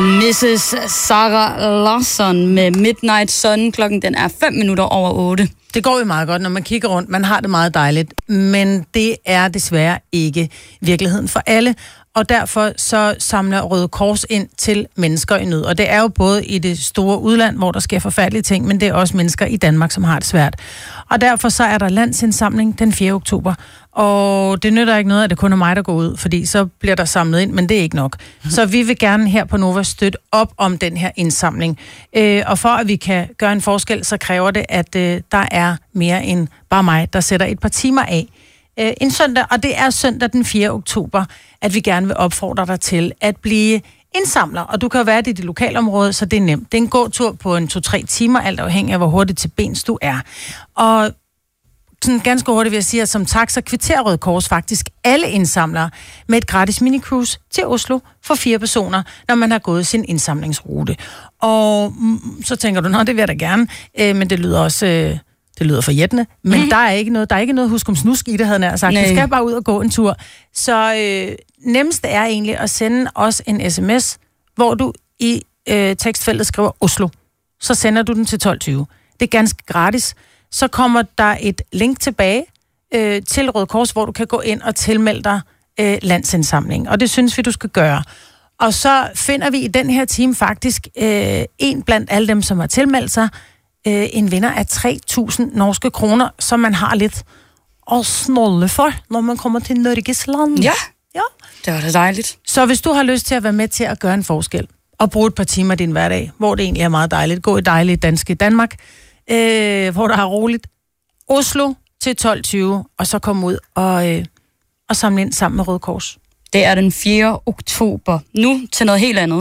Mrs. Sarah Larsson med Midnight Sun. Klokken den er 5 minutter over 8. Det går jo meget godt, når man kigger rundt. Man har det meget dejligt, men det er desværre ikke virkeligheden for alle. Og derfor så samler Røde Kors ind til mennesker i nød. Og det er jo både i det store udland, hvor der sker forfærdelige ting, men det er også mennesker i Danmark, som har det svært. Og derfor så er der landsindsamling den 4. oktober. Og det nytter ikke noget, at det kun er mig, der går ud, fordi så bliver der samlet ind, men det er ikke nok. Så vi vil gerne her på Nova støtte op om den her indsamling. Og for at vi kan gøre en forskel, så kræver det, at der er mere end bare mig, der sætter et par timer af en søndag, og det er søndag den 4. oktober, at vi gerne vil opfordre dig til at blive indsamler. Og du kan jo være det i dit lokalområde, så det er nemt. Det er en gåtur på 2-3 timer, alt afhængig af, hvor hurtigt til bens du er. Og sådan ganske hurtigt vil jeg sige, at som tak, så kvitterer Røde Kors faktisk alle indsamlere med et gratis minicruise til Oslo for 4 personer, når man har gået sin indsamlingsrute. Og så tænker du, det vil jeg da gerne, men det lyder også... Det lyder forjættende, men der er ikke noget husk om snusk i det, havde jeg sagt. Vi skal bare ud og gå en tur. Så nemmest er egentlig at sende os en sms, hvor du i tekstfeltet skriver Oslo. Så sender du den til 12.20. Det er ganske gratis. Så kommer der et link tilbage til Røde Kors, hvor du kan gå ind og tilmelde dig landsindsamling. Og det synes vi, du skal gøre. Og så finder vi i den her time faktisk en blandt alle dem, som har tilmeldt sig, en vinder af 3.000 norske kroner, som man har lidt at snolde for, når man kommer til Norges land. Ja, det var da dejligt. Så hvis du har lyst til at være med til at gøre en forskel, og bruge et par timer i din hverdag, hvor det egentlig er meget dejligt, gå i dejlige danske Danmark, hvor der er roligt, Oslo til 12.20, og så komme ud og samle ind sammen med Røde Kors. Det er den 4. oktober. Nu til noget helt andet.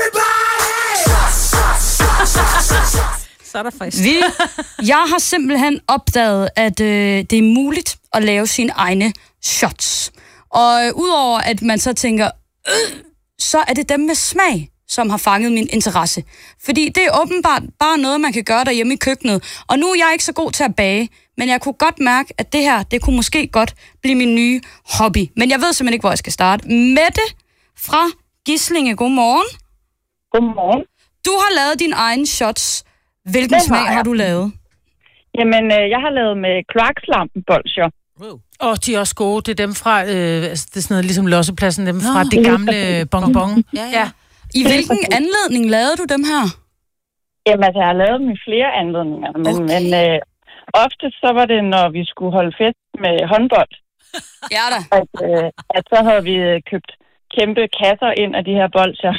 Så er der faktisk. Jeg har simpelthen opdaget, at det er muligt at lave sine egne shots. Og udover at man så tænker, så er det dem med smag, som har fanget min interesse. Fordi det er åbenbart bare noget, man kan gøre derhjemme i køkkenet. Og nu er jeg ikke så god til at bage, men jeg kunne godt mærke, at det her, det kunne måske godt blive min nye hobby. Men jeg ved simpelthen ikke, hvor jeg skal starte. Mette fra Gislinge, godmorgen. Godmorgen. Du har lavet dine egne shots. Hvilken smag har du lavet? Jamen, jeg har lavet med kloakslampenbolsjer. Og de er også gode. Det er dem fra, det er sådan noget ligesom Lossepladsen, dem fra det gamle bonbon. Ja. I hvilken anledning lavede du dem her? Jamen, altså, jeg har lavet dem i flere anledninger, men ofte så var det, når vi skulle holde fest med håndbold. Ja da. At så havde vi købt kæmpe kasser ind af de her bolsjer.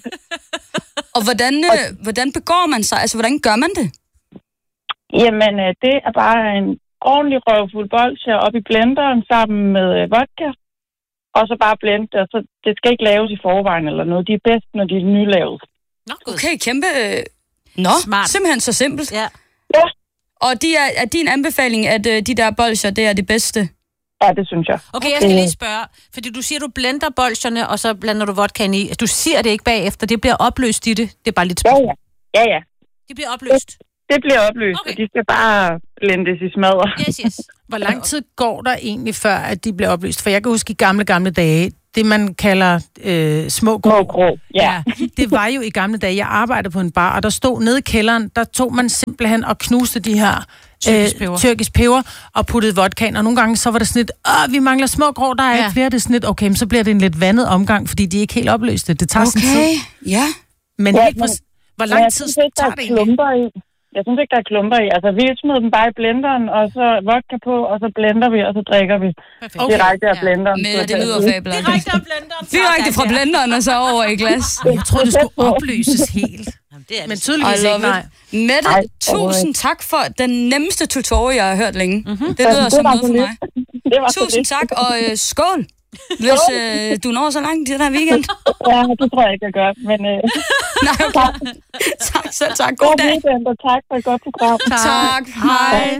Og hvordan begår man sig? Altså, hvordan gør man det? Jamen, det er bare en ordentlig røvfuld bolsjer op i blenderen sammen med vodka. Og så bare blende det, og så det skal ikke laves i forvejen eller noget. De er bedst, når de er nylavet. Okay, kæmpe... Smart. Simpelthen så simpelt. Ja. Og er din anbefaling, at de der bolsjer, det er det bedste? Ja, det synes jeg. Okay, jeg skal lige spørge, fordi du siger, du blender bolsjerne, og så blander du vodkaen i. Du siger det ikke bagefter, det bliver opløst i det. Det er bare lidt spørgsmål. Ja. Det bliver opløst. Det bliver opløst, okay. Og de skal bare blendes i smadre. Yes. Hvor lang tid går der egentlig, før at de bliver opløst? For jeg kan huske i gamle dage, det man kalder små grå. Ja. Det var jo i gamle dage, jeg arbejdede på en bar, og der stod nede i kælderen, der tog man simpelthen og knuste de her tyrkisk peber og puttede vodkaen, og nogle gange så var det sådan lidt, vi mangler små grå, der er ikke flere, det er sådan lidt, okay, men så bliver det en lidt vandet omgang, fordi de er ikke helt opløste. Det tager sådan tid. Ja. Men hvor lang tid tager det egentlig? Jeg synes ikke, der er klumper i. Altså, vi smider dem bare i blenderen, og så vodka på, og så blender vi, og så drikker vi. Okay. Direkte af blenderen. Men det lyder fabelagtigt. Direkte af blenderen. Direkte fra blenderen, og så over i glas. Jeg troede, det skulle opløses helt. Men tydeligvis ikke, nej. Mette, tusind tak for den nemmeste tutorial, jeg har hørt længe. Det lyder som noget for mig. Tusind tak, og skål! Hvis du når så langt i den her weekend. Ja, det tror jeg ikke, jeg gør. Men, nej, okay. Tak selv, tak. God dag. Og tak for et godt program. Tak. Hej.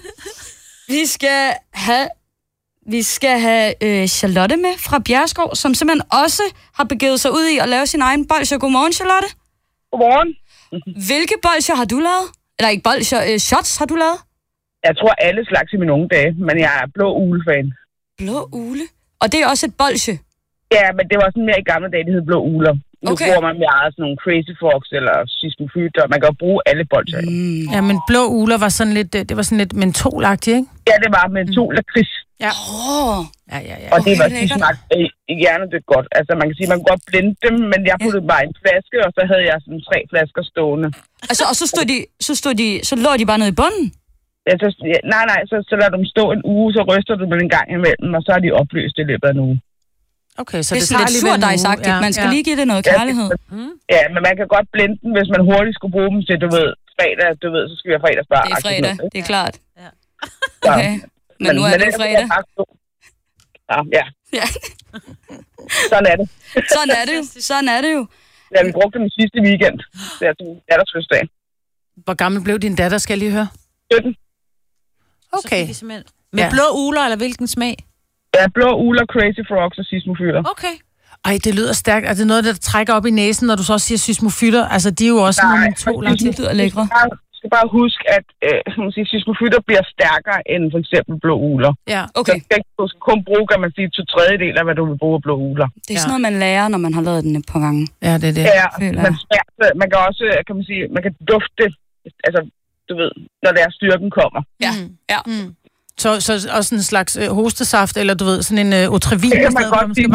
Vi skal have Charlotte med fra Bjergskov, som simpelthen også har begivet sig ud i at lave sin egen bolsjer. Godmorgen, Charlotte. Godmorgen. Hvilke bolsjer har du lavet? Eller ikke bolsjer, shots har du lavet? Jeg tror alle slags i mine unge dage, men jeg er blå ule-fan. Blå ule? Og det er også et bolsje? Ja, men det var sådan mere i gamle dage, det hed blå uler. Nu bruger man mere sådan nogle Crazy Fox eller Sismofytter. Man kan jo bruge alle bolsjer. Ja, men blå uler var sådan lidt, det var sådan lidt mentolagtigt, ikke? Ja, det var mentol og kris. Ja. Ja. Og det var de smagte hjernedødt godt. Altså, man kan sige, man kunne godt blende dem, men jeg puttede bare en flaske, og så havde jeg sådan 3 flasker stående. Altså, og så lå de bare nede i bunden? Ja, nej, så lader du dem stå en uge, så ryster du dem en gang imellem, og så er de opløst i løbet af en uge. Okay, så det er sådan lidt surdejsagtigt. Man skal lige give det noget kærlighed. Ja, men man kan godt blende dem, hvis man hurtigt skulle bruge dem til, fredag, så skal vi have fredagsbar. Det er fredag, det er klart. Okay, men nu er det fredag. Ja. Sådan er det jo. Ja, vi brugte dem i sidste weekend. Det er til datters fødselsdag. Hvor gammel blev din datter, skal jeg lige høre? 17. Okay. Med blå uler, eller hvilken smag? Ja, blå uler, Crazy Frogs og Sismofytter. Okay. Ej, det lyder stærkt. Er det noget, der trækker op i næsen, når du så også siger Sismofytter? Altså, de er jo også nogle mentolagtige. Det lyder lækre. Du skal bare huske, at Sismofytter bliver stærkere end for eksempel blå uler. Ja, okay. Du skal kun bruge, kan man sige, 2/3 af, hvad du vil bruge af blå uler. Det er sådan noget, man lærer, når man har lavet den et par gange. Ja, det er det. Ja, man kan også, kan man sige, man kan dufte, altså, du ved, når der styrken kommer. Ja. Så også en slags hostesaft, eller du ved, sådan en Otrivin. Det kan man godt sige,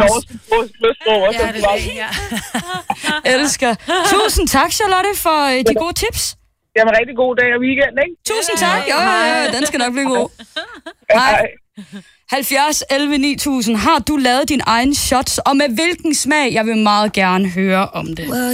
Elsker. Tusind tak, Charlotte, for de gode tips. Det er en rigtig god dag og weekend, ikke? Tusind tak. Ja, den skal nok blive god. Hej. 70 11 9000. Har du lavet din egen shots, og med hvilken smag? Jeg vil meget gerne høre om det.